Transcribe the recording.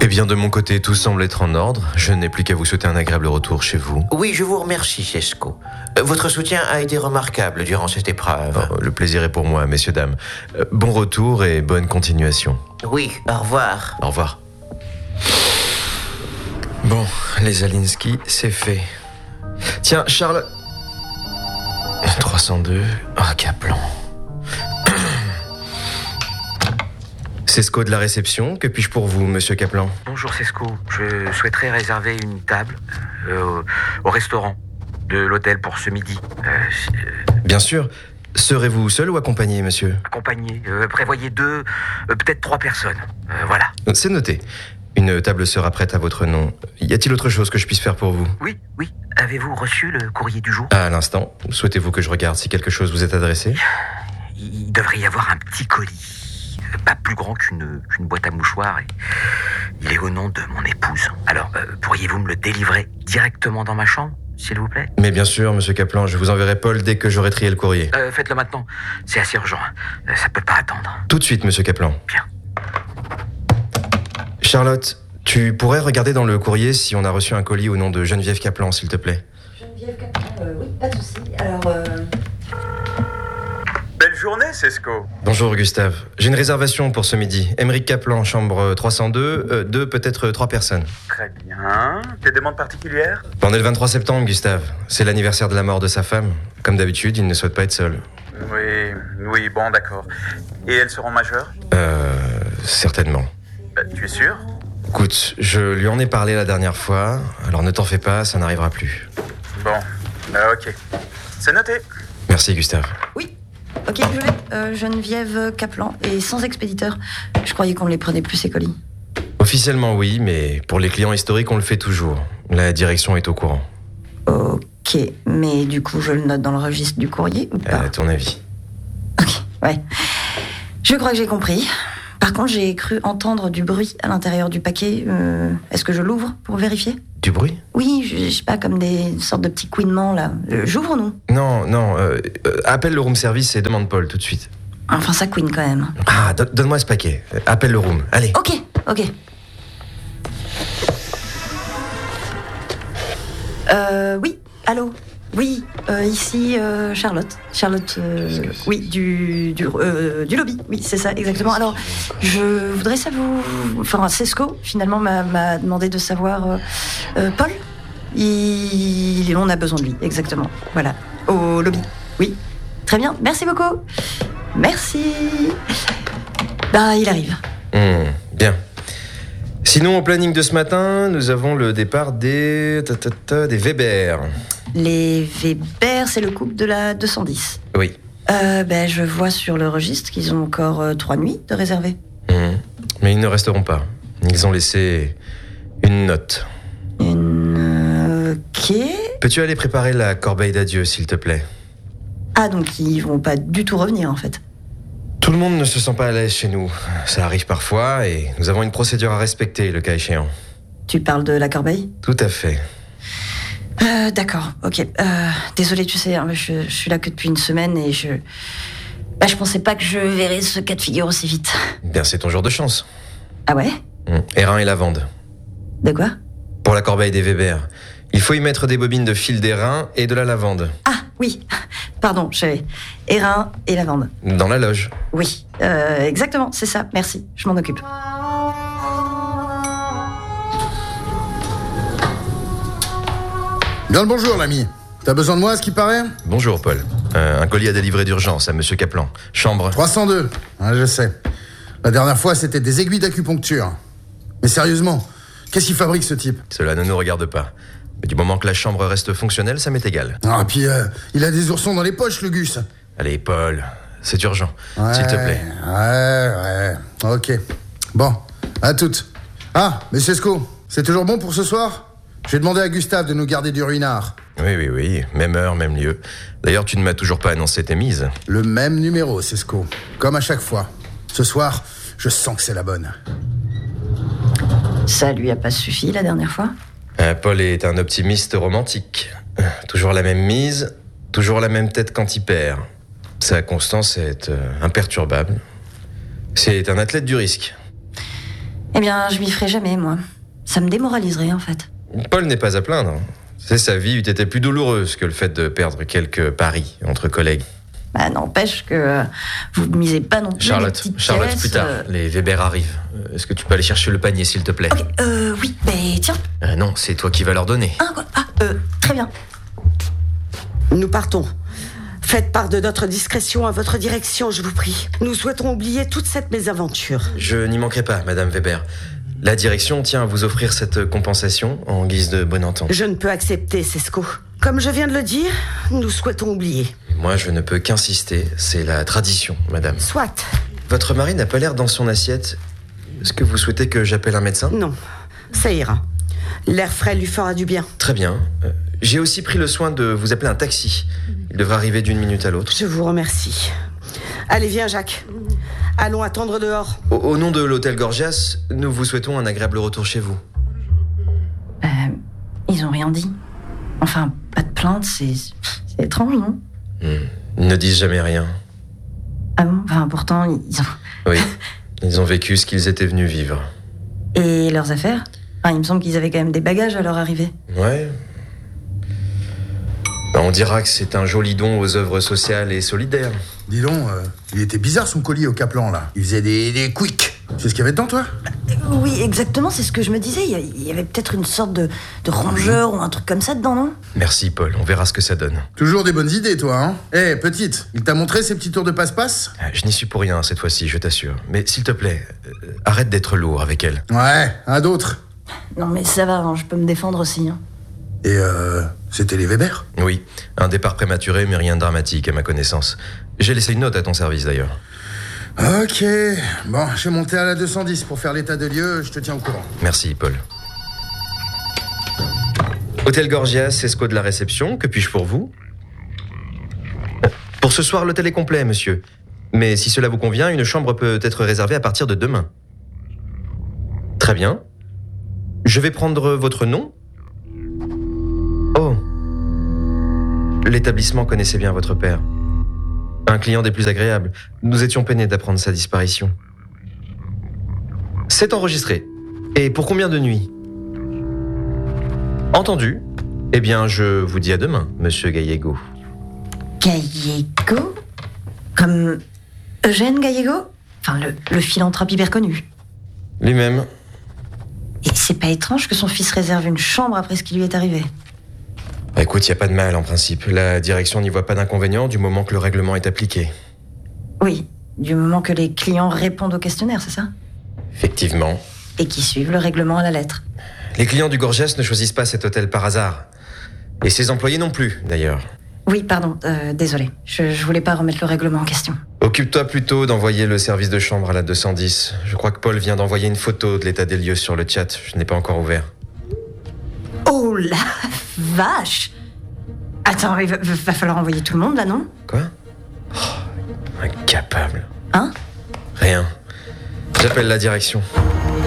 Eh bien, de mon côté, tout semble être en ordre. Je n'ai plus qu'à vous souhaiter un agréable retour chez vous. Oui, je vous remercie, Sesko. Votre soutien a été remarquable durant cette épreuve. Le plaisir est pour moi, messieurs, dames. Bon retour et bonne continuation. Oui, au revoir. Au revoir. Bon, les Alinsky, c'est fait. Tiens, Charles... 302... Ah, Kaplan. Sesko de la réception, que puis-je pour vous, monsieur Kaplan? Bonjour Sesko, je souhaiterais réserver une table au restaurant de l'hôtel pour ce midi. Bien sûr. Serez-vous seul ou accompagné, monsieur? Accompagné, prévoyez 2, peut-être 3 personnes. Voilà. C'est noté. Une table sera prête à votre nom. Y a-t-il autre chose que je puisse faire pour vous? Oui. Avez-vous reçu le courrier du jour? À l'instant. Souhaitez-vous que je regarde si quelque chose vous est adressé? Il devrait y avoir un petit colis. Pas plus grand qu'une boîte à mouchoirs et il est au nom de mon épouse. Alors, pourriez-vous me le délivrer directement dans ma chambre, s'il vous plaît? Mais bien sûr, monsieur Kaplan, je vous enverrai Paul dès que j'aurai trié le courrier. Faites-le maintenant, c'est assez urgent. Ça peut pas attendre. Tout de suite, monsieur Kaplan. Bien. Charlotte, tu pourrais regarder dans le courrier si on a reçu un colis au nom de Geneviève Kaplan, s'il te plaît? Geneviève Kaplan, oui, pas de souci. Alors, Belle journée, Sesko. Bonjour Gustave. J'ai une réservation pour ce midi. Émeric Kaplan, chambre 302, 2, peut-être 3 personnes. Très bien. Des demandes particulières? On est le 23 septembre, Gustave. C'est l'anniversaire de la mort de sa femme. Comme d'habitude, il ne souhaite pas être seul. Oui, bon, d'accord. Et elles seront majeures? Certainement. Tu es sûr? Écoute, je lui en ai parlé la dernière fois, alors ne t'en fais pas, ça n'arrivera plus. Bon, ok. C'est noté. Merci, Gustave. oui. Ok, je l'ai. Geneviève Kaplan et sans expéditeur. Je croyais qu'on ne les prenait plus, ces colis. Officiellement, oui, mais pour les clients historiques, on le fait toujours. La direction est au courant. Ok, mais du coup, je le note dans le registre du courrier ou pas? À ton avis? Ok, ouais. Je crois que j'ai compris. Par contre, j'ai cru entendre du bruit à l'intérieur du paquet. Est-ce que je l'ouvre pour vérifier? Du bruit? Oui, je sais pas, comme des sortes de petits couinements, là. J'ouvre ou non? Non, appelle le room service et demande Paul tout de suite. Enfin, ça couine quand même. Ah, donne-moi ce paquet. Appelle le room, allez. Ok. Oui, allô? Oui, ici Charlotte. Charlotte, oui, du lobby. Oui, c'est ça, exactement. Alors, je voudrais savoir... Enfin, Sesko, finalement, m'a demandé de savoir... Paul, on a besoin de lui, exactement. Voilà, au lobby. Oui, très bien. Merci beaucoup. Merci. Bah, il arrive. Bien. Sinon, au planning de ce matin, nous avons le départ des Weber. Les Weber, c'est le couple de la 210. Oui. Je vois sur le registre qu'ils ont encore 3 nuits de réservées. Mais ils ne resteront pas. Ils ont laissé une note. Ok. Peux-tu aller préparer la corbeille d'adieu, s'il te plaît? Ah, donc ils vont pas du tout revenir, en fait. Tout le monde ne se sent pas à l'aise chez nous. Ça arrive parfois et nous avons une procédure à respecter, le cas échéant. Tu parles de la corbeille? Tout à fait. D'accord, ok. Désolée, tu sais, hein, je suis là que depuis une semaine et je pensais pas que je verrais ce cas de figure aussi vite. Bien, c'est ton jour de chance. Ah ouais? Airain et lavande. De quoi? Pour la corbeille des Weber. Il faut y mettre des bobines de fil d'airain et de la lavande. Ah, oui. Pardon, j'avais airain et lavande. Dans la loge. Oui, exactement, c'est ça. Merci, je m'en occupe. Bien le bonjour, l'ami. T'as besoin de moi, à ce qui paraît? Bonjour, Paul. Un colis à délivrer d'urgence à monsieur Kaplan. Chambre 302. Ouais, je sais. La dernière fois, c'était des aiguilles d'acupuncture. Mais sérieusement, qu'est-ce qu'il fabrique, ce type? Cela ne nous regarde pas. Mais du moment que la chambre reste fonctionnelle, ça m'est égal. Ah, puis il a des oursons dans les poches, le Gus. Allez, Paul, c'est urgent. Ouais, s'il te plaît. Ouais. Ok. Bon, à toutes. Ah, mais Sesko, c'est toujours bon pour ce soir? J'ai demandé à Gustave de nous garder du ruinard. Oui. Même heure, même lieu. D'ailleurs, tu ne m'as toujours pas annoncé tes mises. Le même numéro, Sesko. Comme à chaque fois. Ce soir, je sens que c'est la bonne. Ça lui a pas suffi la dernière fois? Paul est un optimiste romantique. Toujours la même mise, toujours la même tête quand il perd. Sa constance est imperturbable. C'est un athlète du risque. Eh bien, je m'y ferai jamais, moi. Ça me démoraliserait, en fait. Paul n'est pas à plaindre. Sa vie eût été plus douloureuse que le fait de perdre quelques paris entre collègues. Bah, n'empêche que vous ne misez pas non plus les petites Charlotte, pièces, plus tard. Les Weber arrivent. Est-ce que tu peux aller chercher le panier, s'il te plaît? Ok, oui, mais tiens. Non, c'est toi qui vas leur donner. Ah, quoi? Très bien. Nous partons. Faites part de notre discrétion à votre direction, je vous prie. Nous souhaitons oublier toute cette mésaventure. Je n'y manquerai pas, Madame Weber. La direction tient à vous offrir cette compensation en guise de bonne entente. Je ne peux accepter, Sesco. Comme je viens de le dire, nous souhaitons oublier. Moi, je ne peux qu'insister. C'est la tradition, Madame. Soit. Votre mari n'a pas l'air dans son assiette. Est-ce que vous souhaitez que j'appelle un médecin? Non, ça ira. L'air frais lui fera du bien. Très bien. J'ai aussi pris le soin de vous appeler un taxi. Il devra arriver d'une minute à l'autre. Je vous remercie. Allez, viens, Jacques. Allons attendre dehors. Au nom de l'hôtel Gorgias, nous vous souhaitons un agréable retour chez vous. Ils ont rien dit. Enfin, pas de plainte, c'est étrange, non? Ils ne disent jamais rien. Ah bon? Enfin, pourtant, ils ont... Oui, ils ont vécu ce qu'ils étaient venus vivre. Et leurs affaires? Enfin, il me semble qu'ils avaient quand même des bagages à leur arrivée. Ouais. On dira que c'est un joli don aux œuvres sociales et solidaires. Dis donc, il était bizarre son colis au Kaplan, là. Il faisait des quicks. C'est ce qu'il y avait dedans, toi? Oui, exactement, c'est ce que je me disais. Il y avait peut-être une sorte de rongeur ou un truc comme ça dedans, non? Merci, Paul. On verra ce que ça donne. Toujours des bonnes idées, toi, hein? Petite, il t'a montré ces petits tours de passe-passe? Je n'y suis pour rien cette fois-ci, je t'assure. Mais s'il te plaît, arrête d'être lourd avec elle. Ouais, un d'autre. Non, mais ça va, hein, je peux me défendre aussi. Hein. Et c'était les Weber? Oui, un départ prématuré, mais rien de dramatique à ma connaissance. J'ai laissé une note à ton service d'ailleurs. Ok, bon, je vais monter à la 210 pour faire l'état des lieux, je te tiens au courant. Merci, Paul. Hôtel Gorgias, Esco de la réception, que puis-je pour vous? Pour ce soir, l'hôtel est complet, monsieur. Mais si cela vous convient, une chambre peut être réservée à partir de demain. Très bien. Je vais prendre votre nom. Oh. L'établissement connaissait bien votre père. Un client des plus agréables. Nous étions peinés d'apprendre sa disparition. C'est enregistré. Et pour combien de nuits? Entendu. Eh bien, je vous dis à demain, monsieur Gallego. Gallego? Comme Eugène Gallego? Enfin, le philanthrope hyper connu. Lui-même. Et c'est pas étrange que son fils réserve une chambre après ce qui lui est arrivé? Bah, écoute, il n'y a pas de mal en principe. La direction n'y voit pas d'inconvénient du moment que le règlement est appliqué. Oui, du moment que les clients répondent au questionnaire, c'est ça? Effectivement. Et qui suivent le règlement à la lettre. Les clients du Gorgias ne choisissent pas cet hôtel par hasard. Et ses employés non plus, d'ailleurs. Oui, pardon, désolé. Je voulais pas remettre le règlement en question. Occupe-toi plutôt d'envoyer le service de chambre à la 210. Je crois que Paul vient d'envoyer une photo de l'état des lieux sur le chat. Je n'ai pas encore ouvert. Oh la vache! Attends, il va falloir envoyer tout le monde, là, non? Quoi? Incapable. Hein? Rien. J'appelle la direction.